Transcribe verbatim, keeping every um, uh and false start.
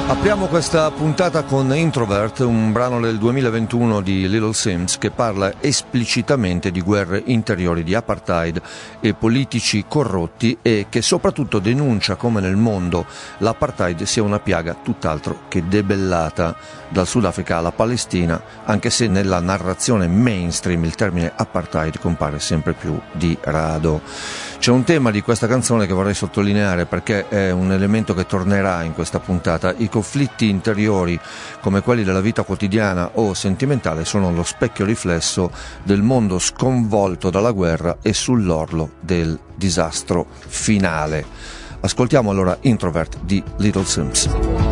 Apriamo questa puntata con Introvert, un brano del duemilaventuno di Little Simz che parla esplicitamente di guerre interiori, di apartheid e politici corrotti, e che soprattutto denuncia come nel mondo l'apartheid sia una piaga tutt'altro che debellata, dal Sudafrica alla Palestina, anche se nella narrazione mainstream il termine apartheid compare sempre più di rado. C'è un tema di questa canzone che vorrei sottolineare perché è un elemento che tornerà in questa puntata. I conflitti interiori, come quelli della vita quotidiana o sentimentale, sono lo specchio riflesso del mondo sconvolto dalla guerra e sull'orlo del disastro finale. Ascoltiamo allora Introvert di Little Simz.